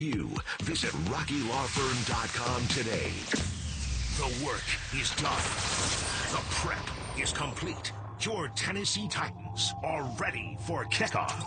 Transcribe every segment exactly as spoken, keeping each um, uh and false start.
You visit rocky law firm dot com today. The work is done. The prep is complete. Your Tennessee Titans are ready for kickoff.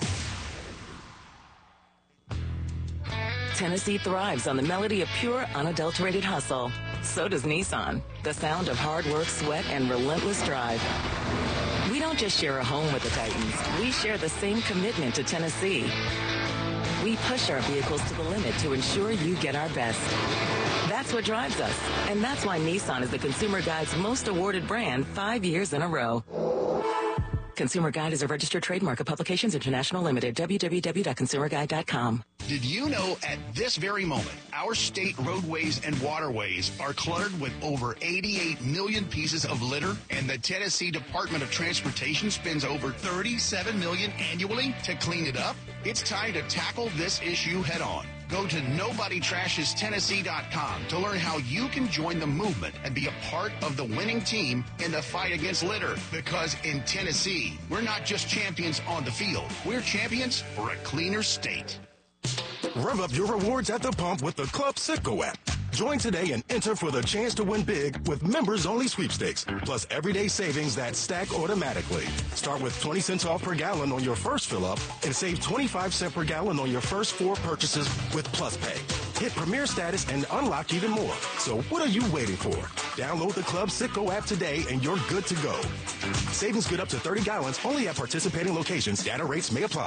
Tennessee thrives on the melody of pure, unadulterated hustle. So does Nissan, the sound of hard work, sweat, and relentless drive. We don't just share a home with the Titans. We share the same commitment to Tennessee. We push our vehicles to the limit to ensure you get our best. That's what drives us, and that's why Nissan is the Consumer Guide's most awarded brand five years in a row. Consumer Guide is a registered trademark of Publications International Limited, w w w dot consumer guide dot com. Did you know at this very moment, our state roadways and waterways are cluttered with over eighty-eight million pieces of litter, and the Tennessee Department of Transportation spends over thirty-seven million dollars annually to clean it up? It's time to tackle this issue head on. Go to nobody trashes tennessee dot com to learn how you can join the movement and be a part of the winning team in the fight against litter. Because in Tennessee, we're not just champions on the field. We're champions for a cleaner state. Rev up your rewards at the pump with the Club Citgo app. Join today and enter for the chance to win big with members-only sweepstakes, plus everyday savings that stack automatically. Start with twenty cents off per gallon on your first fill-up and save twenty-five cents per gallon on your first four purchases with Plus Pay. Hit Premier status and unlock even more. So what are you waiting for? Download the Club Citgo app today and you're good to go. Savings good up to thirty gallons only at participating locations. Data rates may apply.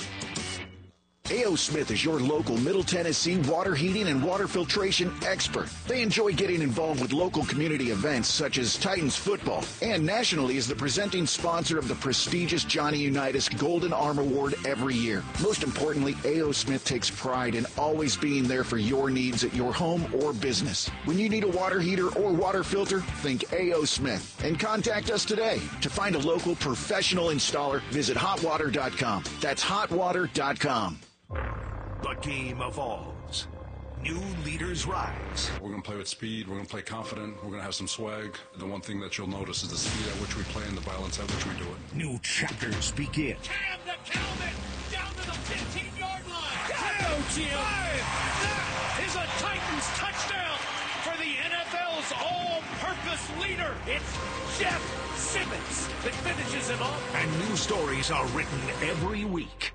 A O. Smith is your local Middle Tennessee water heating and water filtration expert. They enjoy getting involved with local community events such as Titans football, and nationally is the presenting sponsor of the prestigious Johnny Unitas Golden Arm Award every year. Most importantly, A O. Smith takes pride in always being there for your needs at your home or business. When you need a water heater or water filter, think A O. Smith and contact us today. To find a local professional installer, visit hot water dot com. That's hot water dot com. The game evolves. New leaders rise. We're going to play with speed. We're going to play confident. We're going to have some swag. The one thing that you'll notice is the speed at which we play and the violence at which we do it. New chapters begin. Cam to Calvin, down to the fifteen-yard line. Go, Jim! That is a Titans touchdown for the N F L's all-purpose leader. It's Jeff Simmons that finishes him off. And new stories are written every week.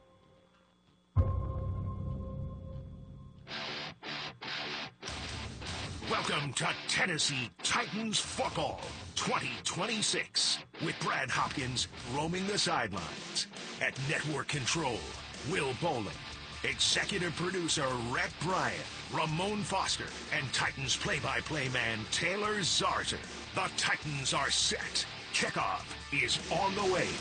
Welcome to Tennessee Titans Football twenty twenty-six with Brad Hopkins roaming the sidelines. At Network Control, Will Bowling. Executive producer Rhett Bryant, Ramon Foster, and Titans play-by-play man Taylor Zarzer. The Titans are set. Kickoff is on the way.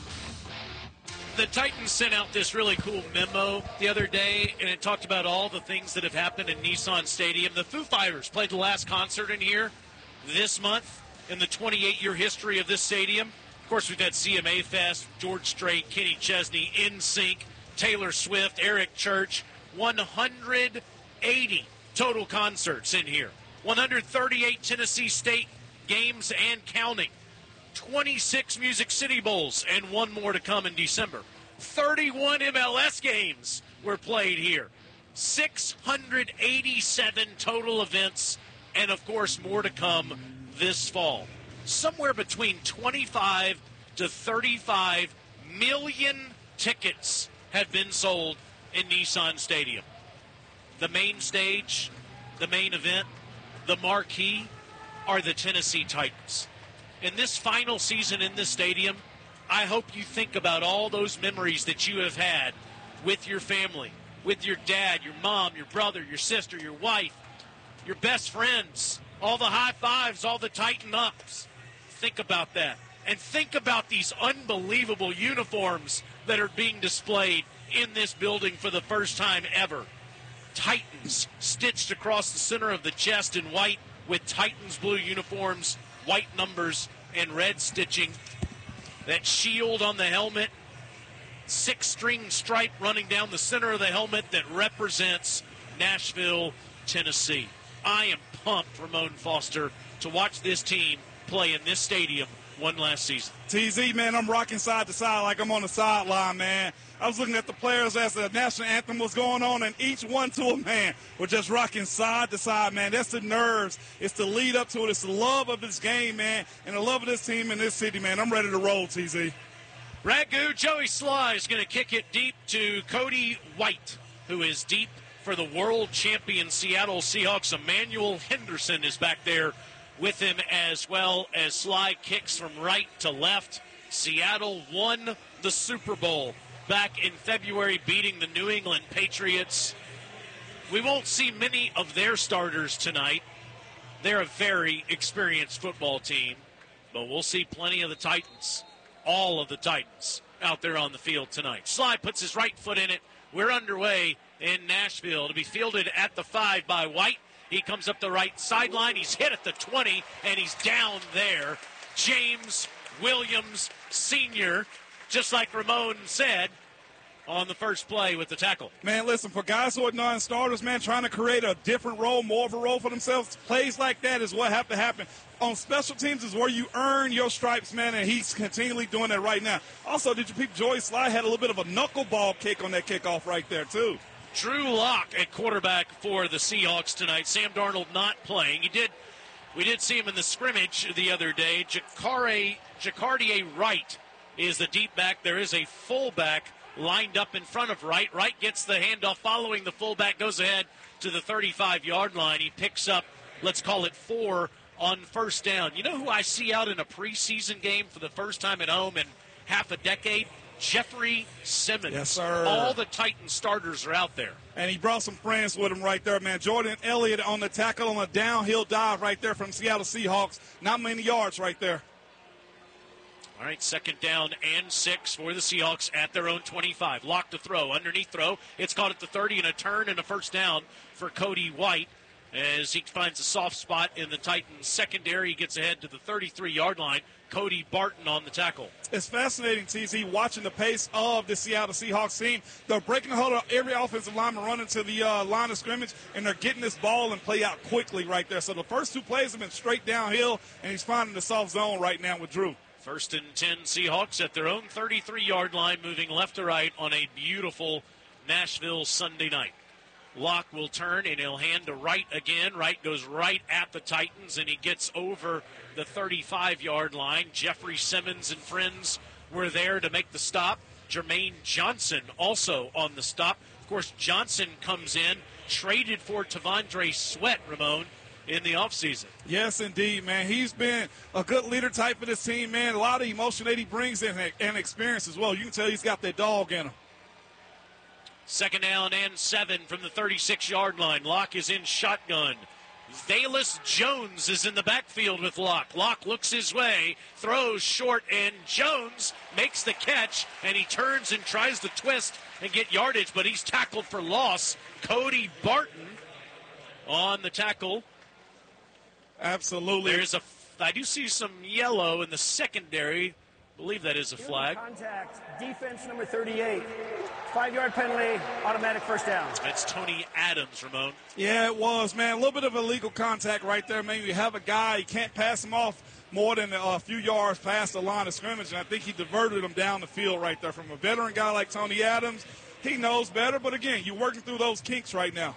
The Titans sent out this really cool memo the other day, and it talked about all the things that have happened in Nissan Stadium. The Foo Fighters played the last concert in here this month in the twenty-eight-year history of this stadium. Of course, we've had C M A Fest, George Strait, Kenny Chesney, N Sync, Taylor Swift, Eric Church. one hundred eighty total concerts in here. one hundred thirty-eight Tennessee State games and counting. twenty-six Music City Bowls, and one more to come in December. thirty-one M L S games were played here. six hundred eighty-seven total events, and of course more to come this fall. Somewhere between twenty-five to thirty-five million tickets have been sold in Nissan Stadium. The main stage, the main event, the marquee are the Tennessee Titans. In this final season in this stadium, I hope you think about all those memories that you have had with your family, with your dad, your mom, your brother, your sister, your wife, your best friends, all the high fives, all the Titan ups. Think about that. And think about these unbelievable uniforms that are being displayed in this building for the first time ever. Titans stitched across the center of the chest in white with Titans blue uniforms, white numbers, and red stitching. That shield on the helmet, six-string stripe running down the center of the helmet that represents Nashville, Tennessee. I am pumped, Ramon Foster, to watch this team play in this stadium one last season. T Z, man, I'm rocking side to side like I'm on the sideline, man. I was looking at the players as the national anthem was going on, and each one to a man were just rocking side to side, man. That's the nerves. It's the lead up to it. It's the love of this game, man, and the love of this team in this city, man. I'm ready to roll, T Z. Ragu, Joey Sly is going to kick it deep to Cody White, who is deep for the world champion Seattle Seahawks. Emmanuel Henderson is back there with him as well as Sly kicks from right to left. Seattle won the Super Bowl back in February, beating the New England Patriots. We won't see many of their starters tonight. They're a very experienced football team, but we'll see plenty of the Titans, all of the Titans, out there on the field tonight. Sly puts his right foot in it. We're underway in Nashville to be fielded at the five by White. He comes up the right sideline. He's hit at the twenty, and he's down there. James Williams Senior, just like Ramon said, on the first play with the tackle. Man, listen, for guys who are non-starters, man, trying to create a different role, more of a role for themselves, plays like that is what have to happen. On special teams is where you earn your stripes, man, and he's continually doing that right now. Also, did you peep Joey Sly had a little bit of a knuckleball kick on that kickoff right there, too. Drew Lock at quarterback for the Seahawks tonight. Sam Darnold not playing. He did. We did see him in the scrimmage the other day. Jacare, Jacardier Wright is the deep back. There is a fullback lined up in front of Wright. Wright gets the handoff following the fullback, goes ahead to the thirty-five-yard line. He picks up, let's call it four on first down. You know who I see out in a preseason game for the first time at home in half a decade? Jeffrey Simmons. Yes, sir. All the Titan starters are out there. And he brought some friends with him right there, man. Jordan Elliott on the tackle on a downhill dive right there from Seattle Seahawks. Not many yards right there. All right, second down and six for the Seahawks at their own twenty-five. Lock to throw, underneath throw. It's caught at the thirty, and a turn and a first down for Cody White as he finds a soft spot in the Titans secondary. He gets ahead to the thirty-three-yard line. Cody Barton on the tackle. It's fascinating, T Z, watching the pace of the Seattle Seahawks team. They're breaking the huddle of every offensive lineman running to the uh, line of scrimmage, and they're getting this ball and play out quickly right there. So the first two plays have been straight downhill, and he's finding the soft zone right now with Drew. First and ten Seahawks at their own thirty-three-yard line, moving left to right on a beautiful Nashville Sunday night. Locke will turn, and he'll hand to Wright again. Wright goes right at the Titans, and he gets over the thirty-five-yard line. Jeffrey Simmons and friends were there to make the stop. Jermaine Johnson also on the stop. Of course, Johnson comes in, traded for Tavondre Sweat, Ramon, in the offseason. Yes, indeed, man. He's been a good leader type for this team, man. A lot of emotion that he brings in and experience as well. You can tell he's got that dog in him. Second down and seven from the thirty-six-yard line. Locke is in shotgun. Velus Jones is in the backfield with Locke. Locke looks his way, throws short, and Jones makes the catch, and he turns and tries to twist and get yardage, but he's tackled for loss. Cody Barton on the tackle. Absolutely. There's a, I do see some yellow in the secondary. I believe that is a flag. Contact, defense number thirty-eight. Five-yard penalty, automatic first down. That's Tony Adams, Ramon. Yeah, it was, man. A little bit of illegal contact right there. Maybe you have a guy, you can't pass him off more than a few yards past the line of scrimmage, and I think he diverted him down the field right there. From a veteran guy like Tony Adams, he knows better, but again, you're working through those kinks right now.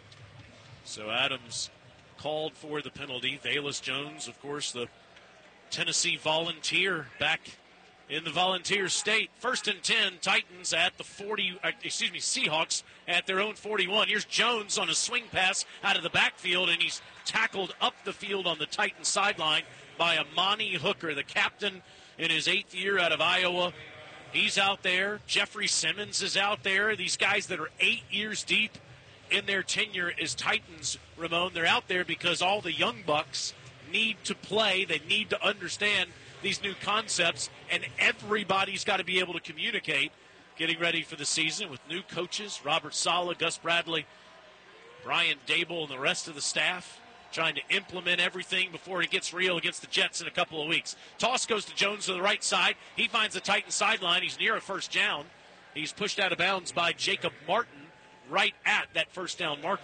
So Adams called for the penalty. Velus Jones, of course, the Tennessee Volunteer back in the Volunteer state. First and ten, Titans at the forty, uh, excuse me, Seahawks at their own forty-one. Here's Jones on a swing pass out of the backfield, and he's tackled up the field on the Titans sideline by Amani Hooker, the captain in his eighth year out of Iowa. He's out there. Jeffrey Simmons is out there. These guys that are eight years deep in their tenure as Titans, Ramon, they're out there because all the young bucks need to play. They need to understand these new concepts, and everybody's got to be able to communicate getting ready for the season with new coaches, Robert Saleh, Gus Bradley, Brian Dable, and the rest of the staff trying to implement everything before it gets real against the Jets in a couple of weeks. Toss goes to Jones to the right side. He finds the Titan sideline. He's near a first down. He's pushed out of bounds by Jacob Martin right at that first down marker.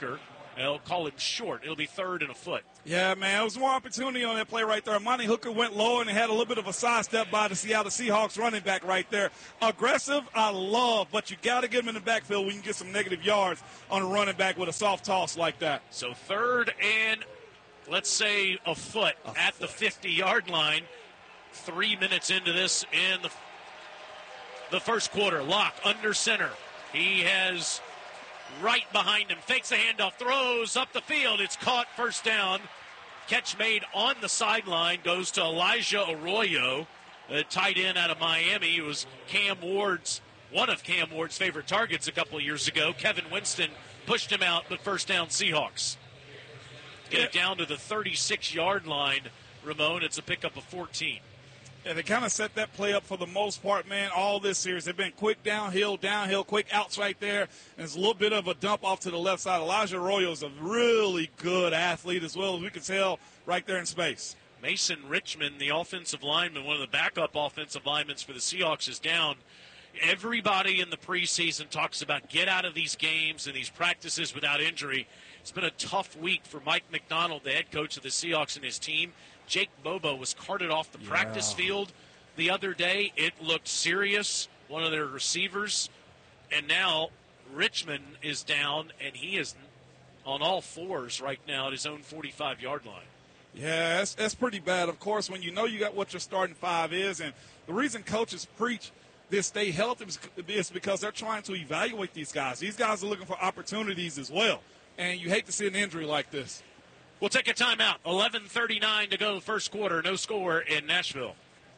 They'll call him short. It'll be third and a foot. Yeah, man, it was more opportunity on that play right there. Monty Hooker went low and had a little bit of a sidestep by the Seattle Seahawks running back right there. Aggressive, I love, but you got to get him in the backfield when you can get some negative yards on a running back with a soft toss like that. So third and, let's say, a foot a at foot. the fifty-yard line. Three minutes into this in the, the first quarter. Locke under center. He has right behind him, fakes the handoff, throws up the field. It's caught, first down. Catch made on the sideline goes to Elijah Arroyo, a tight end out of Miami. It was Cam Ward's, one of Cam Ward's favorite targets a couple of years ago. Kevin Winston pushed him out, but first down Seahawks. Get it down to the thirty-six-yard line, Ramon. It's a pickup of fourteen. Yeah, they kind of set that play up for the most part, man, all this series. They've been quick downhill, downhill, quick outs right there. And there's a little bit of a dump off to the left side. Elijah Arroyo is a really good athlete as well, as we can tell right there in space. Mason Richmond, the offensive lineman, one of the backup offensive linemen for the Seahawks, is down. Everybody in the preseason talks about get out of these games and these practices without injury. It's been a tough week for Mike McDonald, the head coach of the Seahawks, and his team. Jake Bobo was carted off the yeah. practice field the other day. It looked serious, one of their receivers. And now Richmond is down, and he is on all fours right now at his own forty-five-yard line. Yeah, that's, that's pretty bad. Of course, when you know you got what your starting five is, and the reason coaches preach this stay healthy is because they're trying to evaluate these guys. These guys are looking for opportunities as well, and you hate to see an injury like this. We'll take a timeout. eleven thirty-nine to go first quarter. No score in Nashville.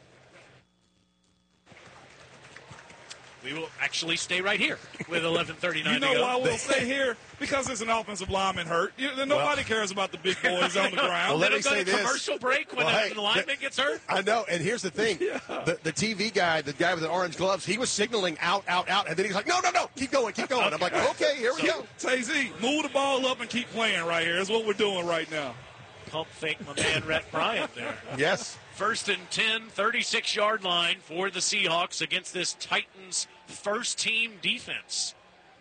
We will actually stay right here with eleven thirty-nine You know to go. why we'll stay here? Because there's an offensive lineman hurt. You, nobody well, cares about the big boys on the ground. Well, let me say this. Commercial break when well, the, hey, the lineman gets hurt? I know, and here's the thing. yeah. the, the T V guy, the guy with the orange gloves, he was signaling out, out, out, and then he's like, no, no, no, keep going, keep going. Okay. I'm like, okay, here we so, go. Tay-Z, move the ball up and keep playing right here. That's what we're doing right now. Pump fake my man Rhett Bryant there. Yes. First and ten, thirty-six-yard line for the Seahawks against this Titans first-team defense.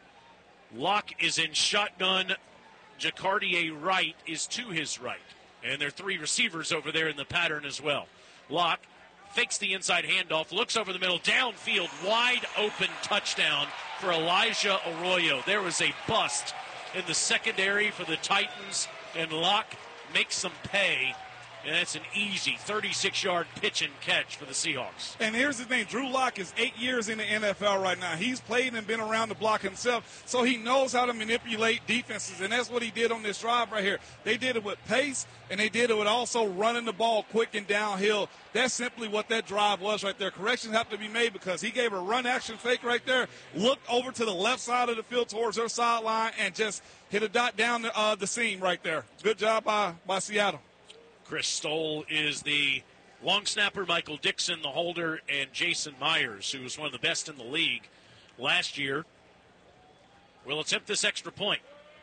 Locke is in shotgun. Jacardier Wright is to his right. And there are three receivers over there in the pattern as well. Locke fakes the inside handoff, looks over the middle, downfield, wide open touchdown for Elijah Arroyo. There was a bust in the secondary for the Titans, and Locke makes them pay. And that's an easy thirty-six-yard pitch and catch for the Seahawks. And here's the thing. Drew Lock is eight years in the N F L right now. He's played and been around the block himself, so he knows how to manipulate defenses, and that's what he did on this drive right here. They did it with pace, and they did it with also running the ball quick and downhill. That's simply what that drive was right there. Corrections have to be made because he gave a run-action fake right there, looked over to the left side of the field towards their sideline, and just hit a dot down the, uh, the seam right there. Good job by, by Seattle. Chris Stoll is the long snapper, Michael Dixon, the holder, and Jason Myers, who was one of the best in the league last year, will attempt this extra point.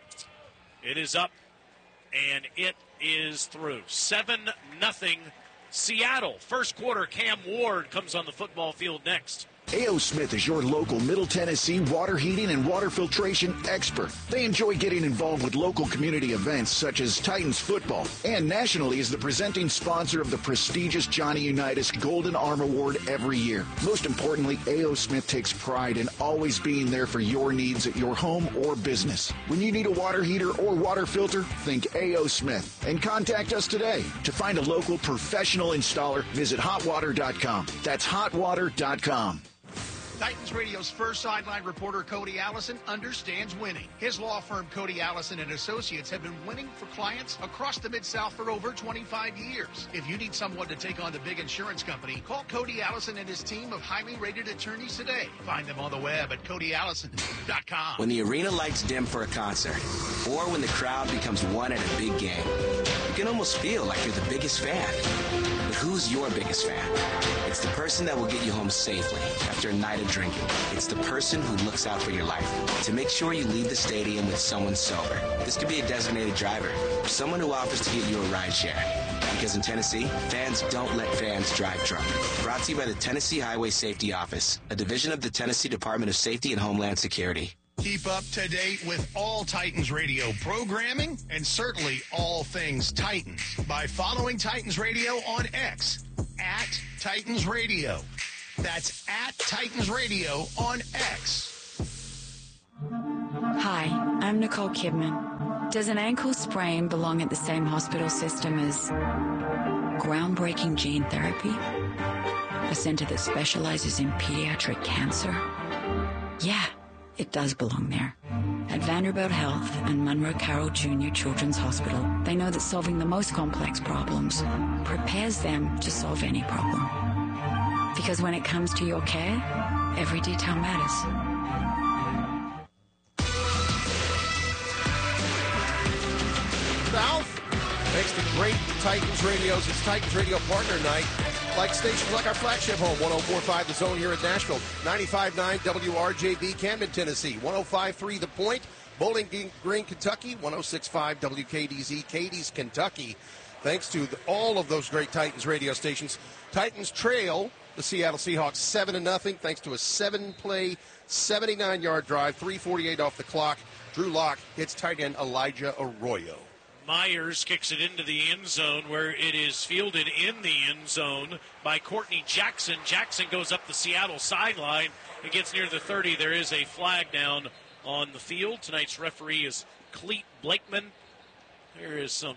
It is up, and it is through. seven nothing Seattle. First quarter, Cam Ward comes on the football field next. A O. Smith is your local Middle Tennessee water heating and water filtration expert. They enjoy getting involved with local community events such as Titans football, and nationally is the presenting sponsor of the prestigious Johnny Unitas Golden Arm Award every year. Most importantly, A O. Smith takes pride in always being there for your needs at your home or business. When you need a water heater or water filter, think A O. Smith and contact us today. To find a local professional installer, visit hot water dot com. That's hot water dot com. Titans Radio's first sideline reporter, Cody Allison, understands winning. His law firm, Cody Allison and Associates, have been winning for clients across the Mid-South for over twenty-five years. If you need someone to take on the big insurance company, call Cody Allison and his team of highly rated attorneys today. Find them on the web at cody allison dot com. When the arena lights dim for a concert, or when the crowd becomes one at a big game, you can almost feel like you're the biggest fan. But who's your biggest fan? It's the person that will get you home safely after a night of drinking. It's the person who looks out for your life to make sure you leave the stadium with someone sober. This could be a designated driver, or someone who offers to get you a ride share. Because in Tennessee, fans don't let fans drive drunk. Brought to you by the Tennessee Highway Safety Office, a division of the Tennessee Department of Safety and Homeland Security. Keep up to date with all Titans Radio programming and certainly all things Titans by following Titans Radio on X at Titans Radio. That's at Titans Radio on X. Hi, I'm Nicole Kidman. Does an ankle sprain belong at the same hospital system as groundbreaking gene therapy? A center that specializes in pediatric cancer? Yeah, it does belong there. At Vanderbilt Health and Monroe Carroll Junior Children's Hospital, they know that solving the most complex problems prepares them to solve any problem. Because when it comes to your care, every detail matters. South, thanks to great Titans radios. It's Titans Radio Partner Night. Like stations like our flagship home, one oh four point five The Zone here in Nashville, ninety-five point nine W R J B Camden, Tennessee, one oh five point three The Point, Bowling Green, Kentucky, one oh six point five W K D Z, Cadiz, Kentucky. Thanks to the, all of those great Titans radio stations. Titans trail the Seattle Seahawks seven to nothing thanks to a seven-play, seventy-nine-yard drive, three forty-eight off the clock. Drew Lock hits tight end Elijah Arroyo. Myers kicks it into the end zone where it is fielded in the end zone by Courtney Jackson. Jackson goes up the Seattle sideline. It gets near the thirty. There is a flag down on the field. Tonight's referee is Cleet Blakeman. There is some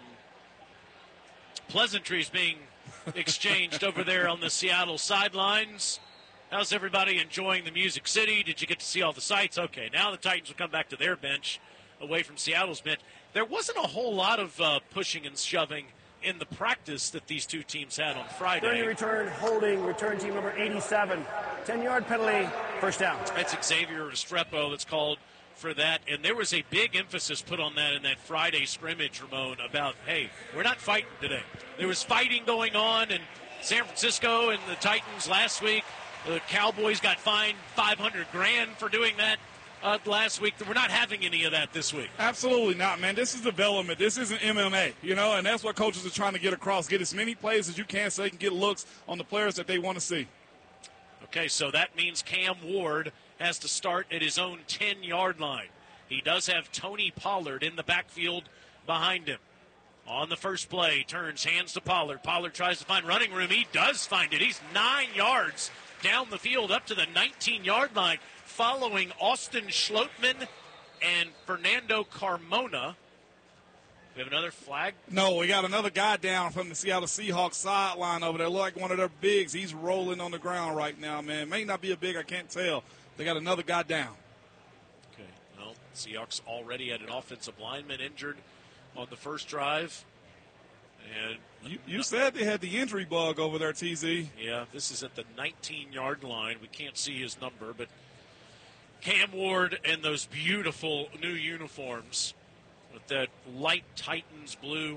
pleasantries being exchanged over there on the Seattle sidelines. How's everybody enjoying the Music City? Did you get to see all the sights? Okay, now the Titans will come back to their bench away from Seattle's bench. There wasn't a whole lot of uh, pushing and shoving in the practice that these two teams had on Friday. thirty return, holding, return team number eighty-seven. ten-yard penalty, first down. That's Xavier Restrepo that's called for that. And there was a big emphasis put on that in that Friday scrimmage, Ramon, about, hey, we're not fighting today. There was fighting going on in San Francisco and the Titans last week. The Cowboys got fined five hundred grand for doing that. Uh, last week. We're not having any of that this week. Absolutely not, man. This is development. This isn't M M A, you know, and that's what coaches are trying to get across. Get as many plays as you can so they can get looks on the players that they want to see. Okay, so that means Cam Ward has to start at his own ten-yard line. He does have Tony Pollard in the backfield behind him. On the first play, turns, hands to Pollard. Pollard tries to find running room. He does find it. He's nine yards down the field up to the nineteen-yard line, following Austin Schlotman and Fernando Carmona. We have another flag? No, we got another guy down from the Seattle Seahawks sideline over there. Look like one of their bigs. He's rolling on the ground right now, man. May not be a big, I can't tell. They got another guy down. Okay, well, Seahawks already had an offensive lineman injured on the first drive. And you, you said they had the injury bug over there, T Z. Yeah, this is at the nineteen-yard line. We can't see his number, but Cam Ward and those beautiful new uniforms with that light Titans blue,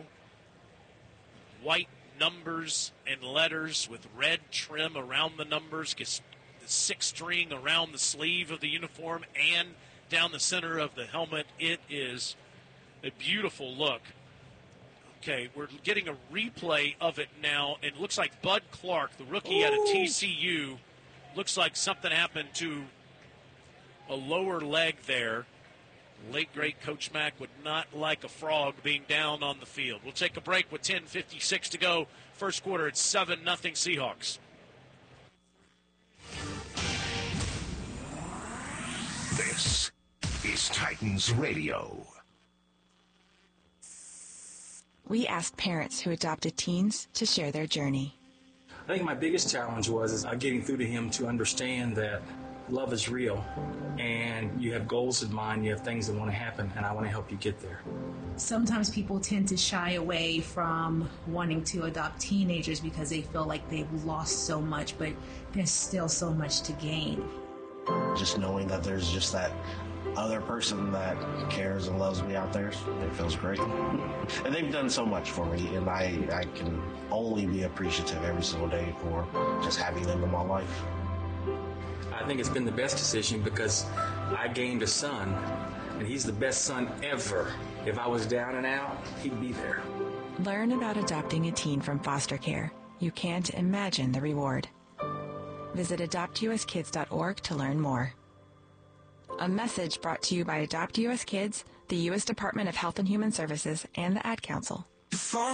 white numbers and letters with red trim around the numbers, gets the six string around the sleeve of the uniform and down the center of the helmet. It is a beautiful look. Okay, we're getting a replay of it now, and it looks like Bud Clark, the rookie Ooh. out of T C U, looks like something happened to a lower leg there. Late, great Coach Mack would not like a frog being down on the field. We'll take a break with ten fifty-six to go. First quarter, it's seven nothing Seahawks. This is Titans Radio. We asked parents who adopted teens to share their journey. I think my biggest challenge was is getting through to him to understand that love is real, and you have goals in mind, you have things that want to happen, and I want to help you get there. Sometimes people tend to shy away from wanting to adopt teenagers because they feel like they've lost so much, but there's still so much to gain. Just knowing that there's just that other person that cares and loves me out there, it feels great. And they've done so much for me, and I, I can only be appreciative every single day for just having them in my life. I think it's been the best decision because I gained a son, and he's the best son ever. If I was down and out, he'd be there. Learn about adopting a teen from foster care. You can't imagine the reward. Visit adopt u s kids dot org to learn more. A message brought to you by Adopt U S Kids, the U S Department of Health and Human Services, and the Ad Council.